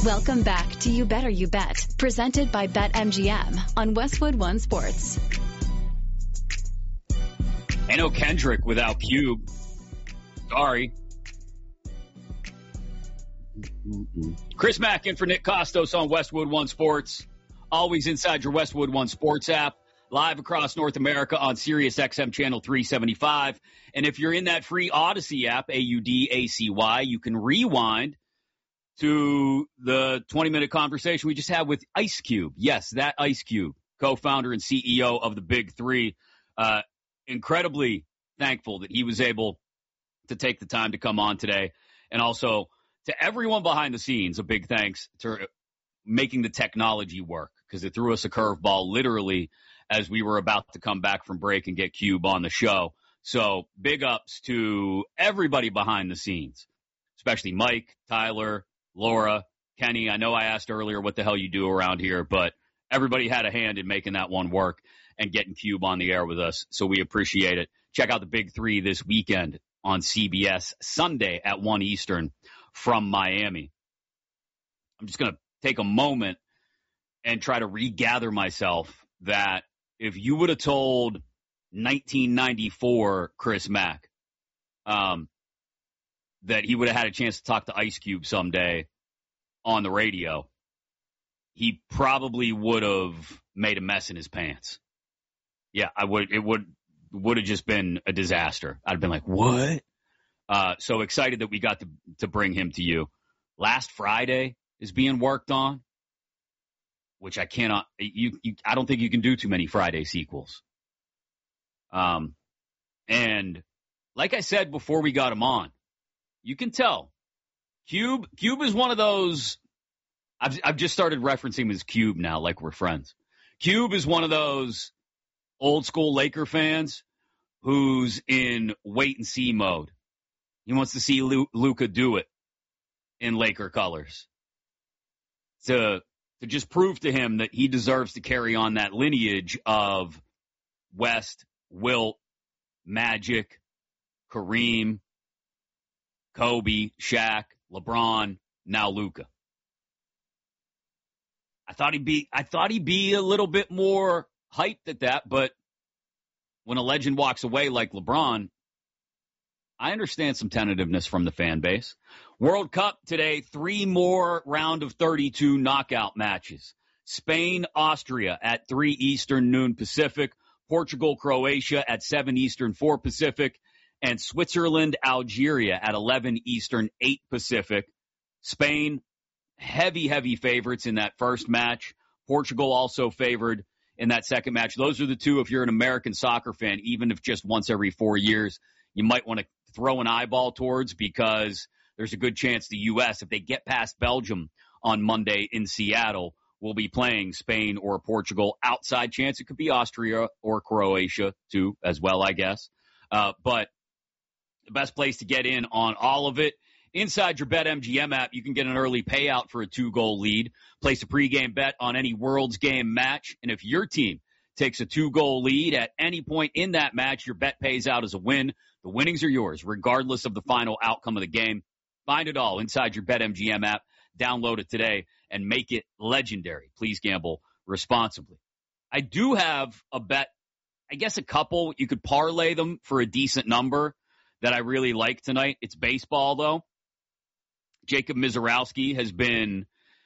Welcome back to You Better You Bet, presented by BetMGM on Westwood One Sports. Ain't no Kendrick without Cube. Sorry. Chris Mack in for Nick Costos on Westwood One Sports. Always inside your Westwood One Sports app. Live across North America on Sirius XM Channel 375. And if you're in that free Odyssey app, AUDACY, you can rewind to the 20-minute conversation we just had with Ice Cube. Yes, that Ice Cube, co-founder and CEO of the Big Three. Incredibly thankful that he was able to take the time to come on today. And also to everyone behind the scenes, a big thanks to making the technology work, because it threw us a curveball literally as we were about to come back from break and get Cube on the show. So big ups to everybody behind the scenes, especially Mike, Tyler, Laura, Kenny. I know I asked earlier what the hell you do around here, but everybody had a hand in making that one work and getting Cube on the air with us. So we appreciate it. Check out the Big Three this weekend on CBS Sunday at 1 Eastern from Miami. I'm just going to take a moment and try to regather myself that if you would have told 1994 Chris Mack that he would have had a chance to talk to Ice Cube someday on the radio, he probably would have made a mess in his pants. Yeah, it would have just been a disaster. I'd have been like, what? So excited that we got to bring him to you. Last Friday is being worked on, which I cannot, I don't think you can do too many Friday sequels. And like I said before we got him on, you can tell Cube is one of those, I've just started referencing him as Cube now, like we're friends. Cube is one of those old school Laker fans who's in wait and see mode. He wants to see Luka do it in Laker colors to just prove to him that he deserves to carry on that lineage of West, Wilt, Magic, Kareem, Kobe, Shaq, LeBron, now Luka. I thought he'd be a little bit more hyped at that, but when a legend walks away like LeBron, I understand some tentativeness from the fan base. World Cup today, 3 more round of 32 knockout matches. Spain, Austria at 3 Eastern, noon Pacific. Portugal, Croatia at 7 Eastern, 4 Pacific. And Switzerland, Algeria at 11 Eastern, 8 Pacific. Spain, heavy favorites in that first match. Portugal also favored in that second match. Those are the two, if you're an American soccer fan, even if just once every 4 years, you might want to throw an eyeball towards, because there's a good chance the U.S., if they get past Belgium on Monday in Seattle, will be playing Spain or Portugal. Outside chance it could be Austria or Croatia too, as well, I guess. But the best place to get in on all of it, inside your BetMGM app, you can get an early payout for a 2-goal lead. Place a pregame bet on any World's Game match, and if your team takes a 2-goal lead at any point in that match, your bet pays out as a win. The winnings are yours, regardless of the final outcome of the game. Find it all inside your BetMGM app. Download it today and make it legendary. Please gamble responsibly. I do have a bet, I guess a couple. You could parlay them for a decent number that I really like tonight. It's baseball, though. Jacob Mizorowski has been,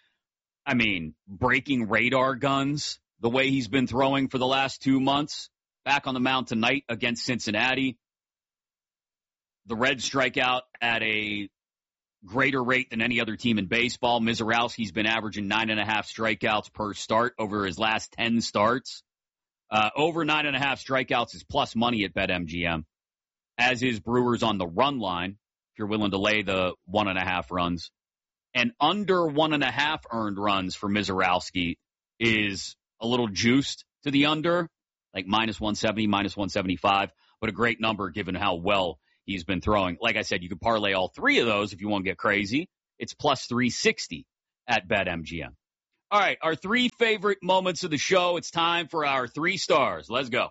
breaking radar guns the way he's been throwing for the last 2 months. Back on the mound tonight against Cincinnati. The Reds strike out at a greater rate than any other team in baseball. Mizorowski's been averaging 9.5 strikeouts per start over his last 10 starts. Over 9.5 strikeouts is plus money at BetMGM, as is Brewers on the run line, if you're willing to lay the 1.5 runs. And under 1.5 earned runs for Mizorowski is a little juiced to the under, like minus 170, minus 175, but a great number given how well he's been throwing. Like I said, you could parlay all 3 of those if you want to get crazy. It's plus 360 at BetMGM. All right, our 3 favorite moments of the show. It's time for our 3 stars. Let's go.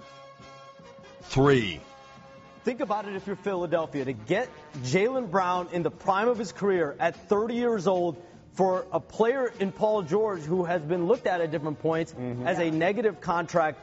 3. Think about it if you're Philadelphia. To get Jaylen Brown in the prime of his career at 30 years old, for a player in Paul George who has been looked at different points as a negative contract.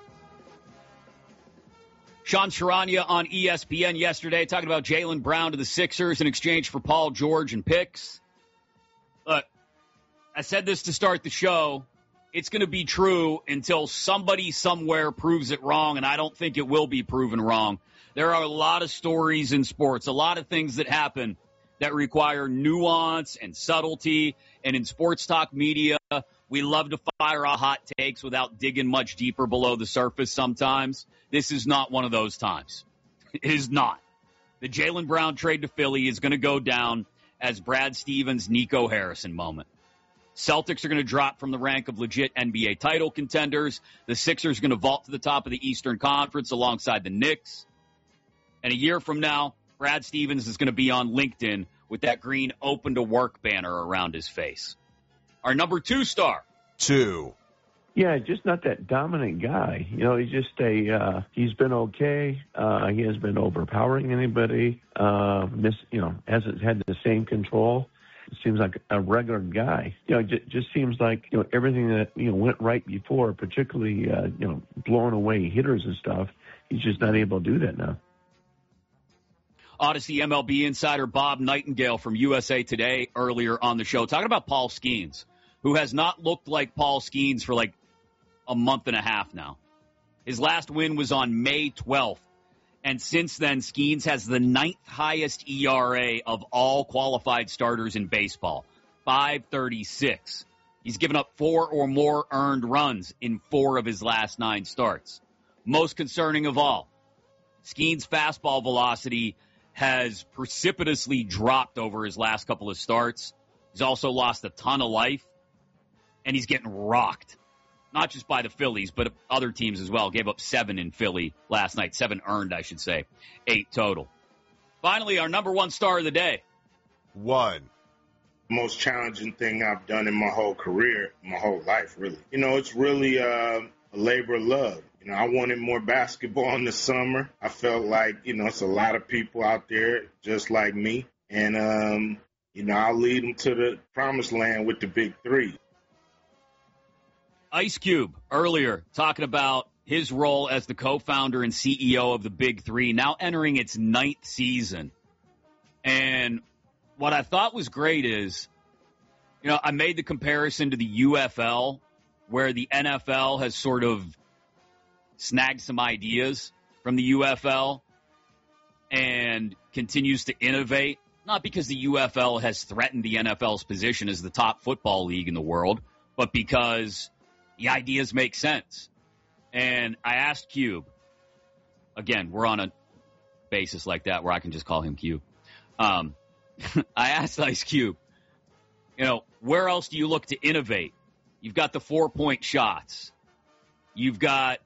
Sean Charania on ESPN yesterday talking about Jaylen Brown to the Sixers in exchange for Paul George and picks. Look, I said this to start the show. It's going to be true until somebody somewhere proves it wrong, and I don't think it will be proven wrong. There are a lot of stories in sports, a lot of things that happen that require nuance and subtlety. And in sports talk media, we love to fire off hot takes without digging much deeper below the surface sometimes. This is not one of those times. It is not. The Jaylen Brown trade to Philly is going to go down as Brad Stevens' Nico Harrison moment. Celtics are going to drop from the rank of legit NBA title contenders. The Sixers are going to vault to the top of the Eastern Conference alongside the Knicks. And a year from now, Brad Stevens is going to be on LinkedIn with that green open to work banner around his face. Our number 2 star. 2. Yeah, just not that dominant guy. You know, he's just he's been okay. He hasn't been overpowering anybody. Hasn't had the same control. It seems like a regular guy. You know, just seems like, everything that, went right before, particularly, blowing away hitters and stuff. He's just not able to do that now. Odyssey MLB insider Bob Nightingale from USA Today earlier on the show talking about Paul Skeens, who has not looked like Paul Skeens for like a month and a half now. His last win was on May 12th. And since then, Skeens has the 9th highest ERA of all qualified starters in baseball, 5.36. He's given up 4 or more earned runs in 4 of his last 9 starts. Most concerning of all, Skeens' fastball velocity has precipitously dropped over his last couple of starts. He's also lost a ton of life, and he's getting rocked. Not just by the Phillies, but other teams as well. Gave up 7 in Philly last night. 7 earned, I should say. 8 total. Finally, our number 1 star of the day. 1. Most challenging thing I've done in my whole career, my whole life, really. It's really a labor of love. I wanted more basketball in the summer. I felt like, it's a lot of people out there just like me. And, I'll lead them to the promised land with the big 3. Ice Cube earlier talking about his role as the co-founder and CEO of the Big 3, now entering its 9th season. And what I thought was great is, I made the comparison to the UFL, where the NFL has sort of snagged some ideas from the UFL and continues to innovate, not because the UFL has threatened the NFL's position as the top football league in the world, but because the ideas make sense. And I asked Cube, again, we're on a basis like that where I can just call him Cube. I asked Ice Cube, where else do you look to innovate? You've got the 4-point shots. You've got,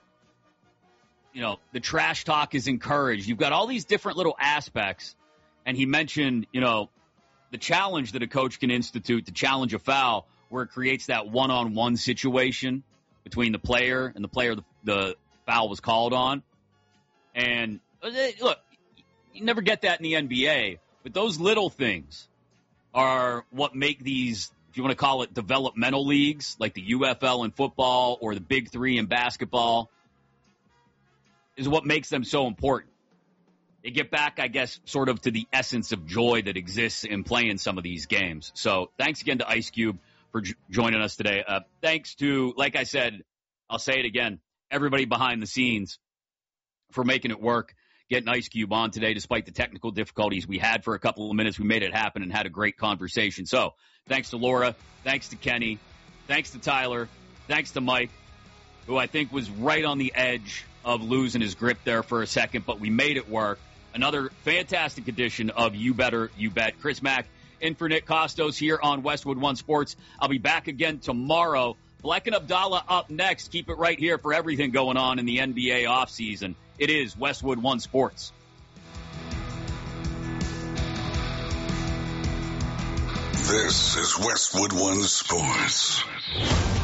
the trash talk is encouraged. You've got all these different little aspects. And he mentioned, the challenge that a coach can institute to challenge a foul, where it creates that one-on-one situation between the player and the player the foul was called on. And look, you never get that in the NBA, but those little things are what make these, if you want to call it developmental leagues, like the UFL in football or the Big 3 in basketball, is what makes them so important. They get back, I guess, sort of to the essence of joy that exists in playing some of these games. So thanks again to Ice Cube for joining us today. Thanks to, like I said, I'll say it again, everybody behind the scenes for making it work, getting Ice Cube on today despite the technical difficulties we had for a couple of minutes. We made it happen and had a great conversation. So thanks to Laura, thanks to Kenny, thanks to Tyler, thanks to Mike, who I think was right on the edge of losing his grip there for a second, but we made it work. Another fantastic edition of You Better, You Bet. Chris Mack in for Nick Costos here on Westwood One Sports. I'll be back again tomorrow. Black and Abdallah up next. Keep it right here for everything going on in the NBA offseason. It is Westwood One Sports. This is Westwood One Sports.